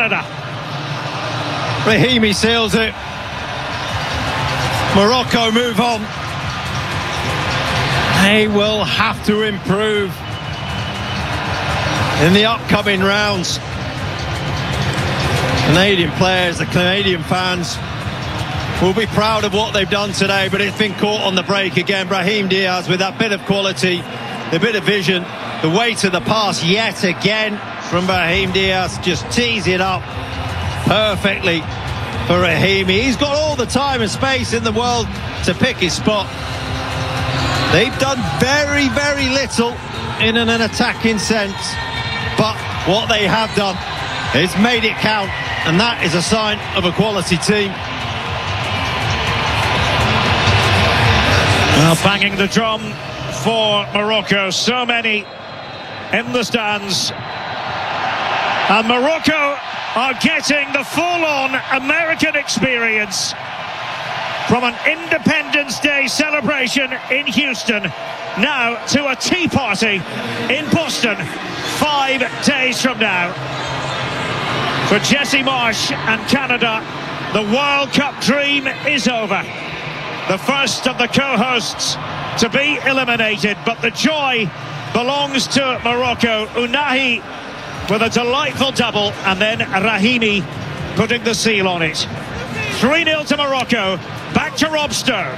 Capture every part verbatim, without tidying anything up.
Canada. Brahimi seals it. Morocco move on. They will have to improve in the upcoming rounds. Canadian players, the Canadian fans will be proud of what they've done today, but it's been caught on the break again. Brahim Diaz with that bit of quality, the bit of vision, the weight of the pass yet again from Brahim Diaz. Just tees it up perfectly for Rahimi. He's got all the time and space in the world to pick his spot. They've done very, very little in an, an attacking sense, but what they have done is made it count, and that is a sign of a quality team. Well, banging the drum for Morocco, so many in the stands, and Morocco are getting the full-on American experience from an Independence Day celebration in Houston now to a tea party in Boston five days from now. For Jesse Marsh and Canada, the World Cup dream is over. The first of the co-hosts to be eliminated, but the joy belongs to Morocco. Ounahi with a delightful double, and then Rahimi putting the seal on it. three nil to Morocco. Back to Rob Stern.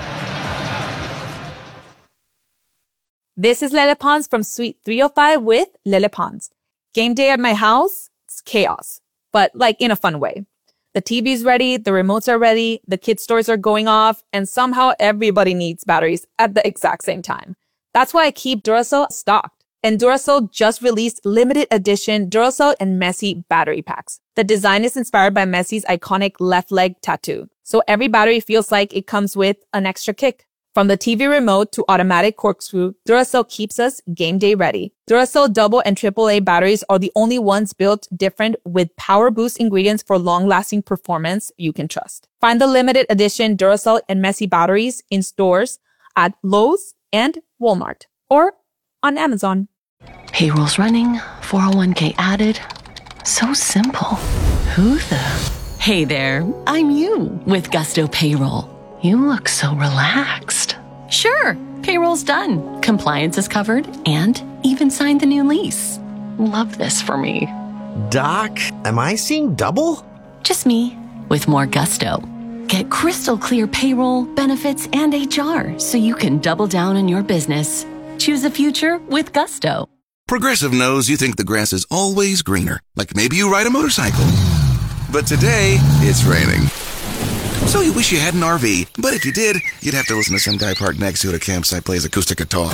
This is Lele Pons from Suite three oh five with Lele Pons. Game day at my house, it's chaos, but like in a fun way. The T V's ready, the remotes are ready, the kids' toys are going off, and somehow everybody needs batteries at the exact same time. That's why I keep Duracell stocked. And Duracell just released limited edition Duracell and Messi battery packs. The design is inspired by Messi's iconic left leg tattoo, so every battery feels like it comes with an extra kick. From the T V remote to automatic corkscrew, Duracell keeps us game day ready. Duracell double and triple A batteries are the only ones built different with power boost ingredients for long-lasting performance you can trust. Find the limited edition Duracell and Messi batteries in stores at Lowe's and Walmart or on Amazon. Payroll's running, four oh one k added. So simple. Who the? Hey there, I'm you with Gusto Payroll. You look so relaxed. Sure, payroll's done. Compliance is covered and even signed the new lease. Love this for me. Doc, am I seeing double? Just me with more gusto. Get crystal clear payroll, benefits, and H R so you can double down on your business. Choose a future with Gusto. Progressive knows you think the grass is always greener, like maybe you ride a motorcycle. But today, it's raining. So you wish you had an R V, but if you did, you'd have to listen to some guy parked next to it at a campsite plays acoustic guitar.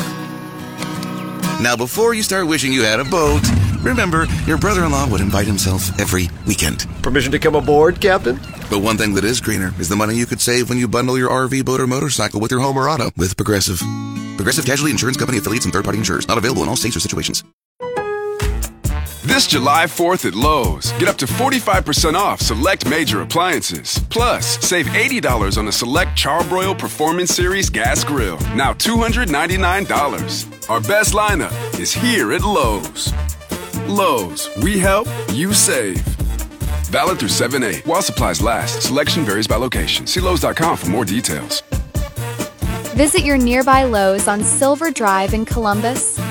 Now, before you start wishing you had a boat, remember, your brother-in-law would invite himself every weekend. Permission to come aboard, Captain? But one thing that is greener is the money you could save when you bundle your R V, boat, or motorcycle with your home or auto with Progressive. Progressive Casualty Insurance Company affiliates and third-party insurers. Not available in all states or situations. This July fourth at Lowe's, get up to forty-five percent off select major appliances. Plus, save eighty dollars on a select Charbroil Performance Series gas grill, now two hundred ninety-nine dollars. Our best lineup is here at Lowe's. Lowe's, we help, you save. Valid through seven eight. While supplies last, selection varies by location. See Lowe's dot com for more details. Visit your nearby Lowe's on Silver Drive in Columbus.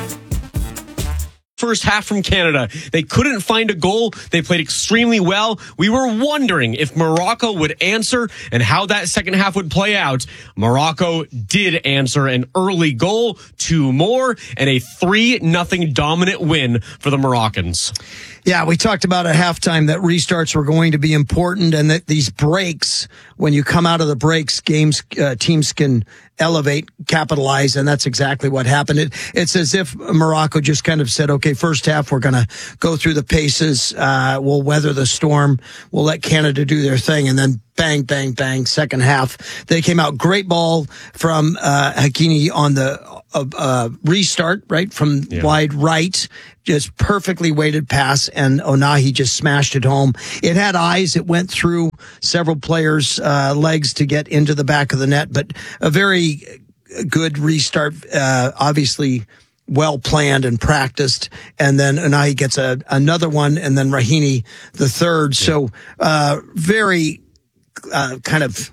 First half from Canada. They couldn't find a goal. They played extremely well. We were wondering if Morocco would answer and how that second half would play out. Morocco did answer, an early goal, two more, and a three nothing dominant win for the Moroccans. Yeah, we talked about at halftime that restarts were going to be important and that these breaks, when you come out of the breaks, games, uh, teams can elevate, capitalize, and that's exactly what happened. It, it's as if Morocco just kind of said, okay, first half, we're going to go through the paces, uh, we'll weather the storm, we'll let Canada do their thing, and then bang, bang, bang, second half. They came out, great ball from uh, Hakimi on the uh, uh, restart, right, from yeah. wide right, just perfectly weighted pass, and Ounahi just smashed it home. It had eyes. It went through several players' uh, legs to get into the back of the net, but a very good restart. Uh, obviously, well planned and practiced, and then Unahi gets a another one, and then Rahimi the third. Yeah. So uh, very uh, kind of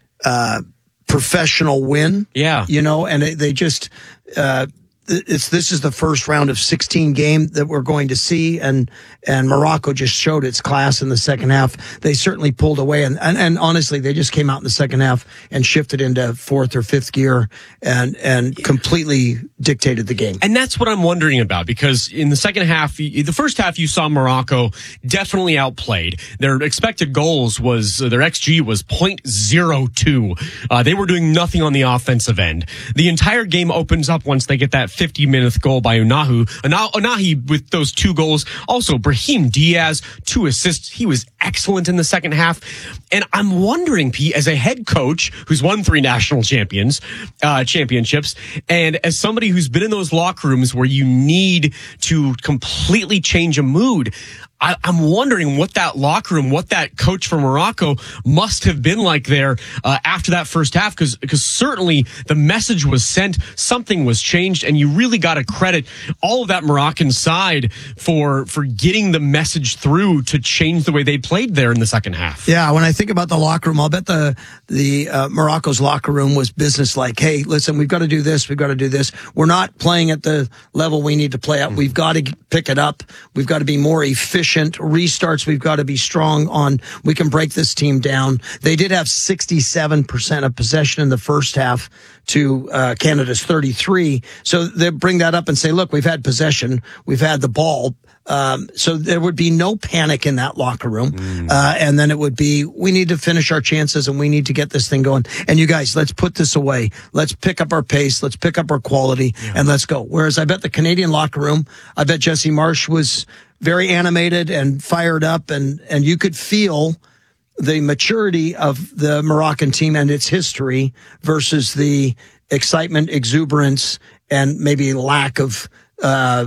uh, professional win. Yeah, you know, and it, they just. Uh, It's this is the first round of sixteen game that we're going to see, and and Morocco just showed its class in the second half. They certainly pulled away, and, and and honestly, they just came out in the second half and shifted into fourth or fifth gear, and and yeah. completely dictated the game. And that's what I'm wondering about, because in the second half, the first half, you saw Morocco definitely outplayed. Their expected goals was their X G was point oh two. Uh, they were doing nothing on the offensive end. The entire game opens up once they get that fifty minute goal by Unahi. Unahi with those two goals. Also, Brahim Diaz, two assists. He was excellent in the second half. And I'm wondering, Pete, as a head coach who's won three national champions, uh, championships, and as somebody who's been in those locker rooms where you need to completely change a mood, I, I'm wondering what that locker room, what that coach from Morocco must have been like there uh, after that first half, because because certainly the message was sent, something was changed, and you really got to credit all of that Moroccan side for for getting the message through to change the way they played there in the second half. Yeah, when I think about the locker room, I'll bet the the uh, Morocco's locker room was business like, hey, listen, we've got to do this, we've got to do this. We're not playing at the level we need to play at. Mm-hmm. We've got to pick it up. We've got to be more efficient. Restarts, we've got to be strong on. We can break this team down. They did have sixty-seven percent of possession in the first half to uh, Canada's thirty-three. So they bring that up and say, look, we've had possession. We've had the ball. Um, so there would be no panic in that locker room. Mm. Uh, and then it would be, we need to finish our chances and we need to get this thing going. And you guys, let's put this away. Let's pick up our pace. Let's pick up our quality yeah. and let's go. Whereas I bet the Canadian locker room, I bet Jesse Marsch was very animated and fired up, and, and you could feel the maturity of the Moroccan team and its history versus the excitement, exuberance, and maybe lack of uh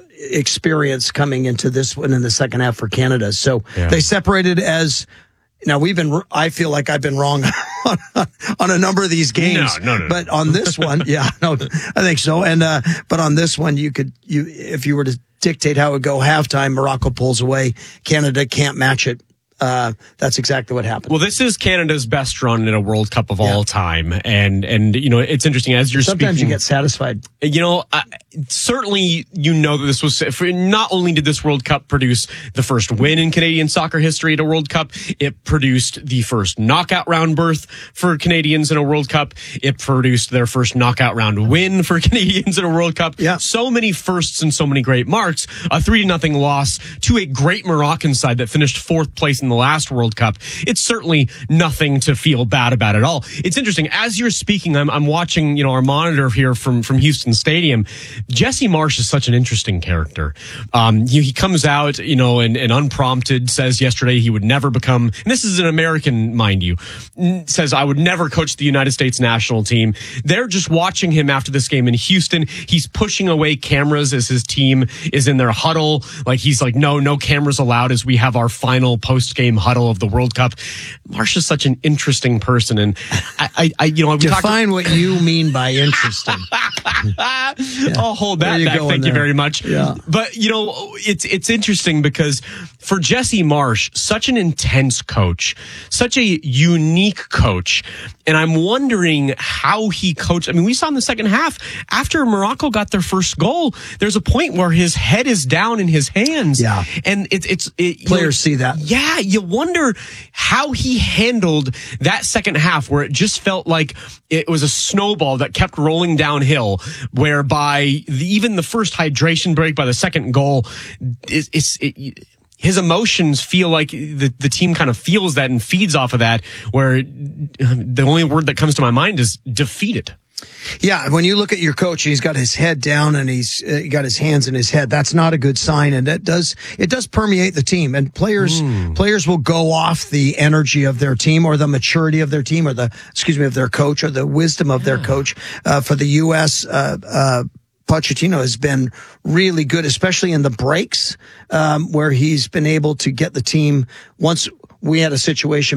experience coming into this one in the second half for Canada. So yeah. they separated as, now we've been, I feel like I've been wrong on, on a number of these games, no, no, no, but on this one, yeah, no, I think so. And, uh, but on this one, you could, you, if you were to dictate how it would go halftime, Morocco pulls away, Canada can't match it. Uh, that's exactly what happened. Well, this is Canada's best run in a World Cup of yeah. all time. And, and, you know, it's interesting as you're Sometimes speaking. you get satisfied. You know, uh, certainly, you know, that this was, not only did this World Cup produce the first win in Canadian soccer history at a World Cup, it produced the first knockout round berth for Canadians in a World Cup. It produced their first knockout round win for Canadians in a World Cup. Yeah. So many firsts and so many great marks. A three to nothing loss to a great Moroccan side that finished fourth place in in the last World Cup. It's certainly nothing to feel bad about at all. It's interesting. As you're speaking, I'm, I'm watching, you know, our monitor here from, from Houston Stadium. Jesse Marsch is such an interesting character. Um, he, he comes out, you know, and, and unprompted says yesterday he would never become, and this is an American, mind you, says I would never coach the United States national team. They're just watching him after this game in Houston. He's pushing away cameras as his team is in their huddle. Like he's like, no, no cameras allowed as we have our final post game huddle of the World Cup. Marsch is such an interesting person, and I, I, I you know, we define talked- what you mean by interesting. yeah. I'll hold that back. Thank there. you very much. Yeah. But you know, it's it's interesting because for Jesse Marsch, such an intense coach, such a unique coach, and I'm wondering how he coached. I mean, we saw in the second half after Morocco got their first goal, there's a point where his head is down in his hands. Yeah, and it's it's it, players know, see that. Yeah, you wonder how he handled that second half where it just felt like it was a snowball that kept rolling downhill, whereby the, even the first hydration break by the second goal is, is it, his emotions feel like the, the team kind of feels that and feeds off of that, where the only word that comes to my mind is defeated. Yeah, when you look at your coach, he's got his head down and he's uh, got his hands in his head. That's not a good sign, and that does it does permeate the team. And players mm. players will go off the energy of their team or the maturity of their team or the excuse me of their coach or the wisdom of their coach. Uh, for the U S, uh, uh, Pochettino has been really good, especially in the breaks, um, where he's been able to get the team once we had a situation.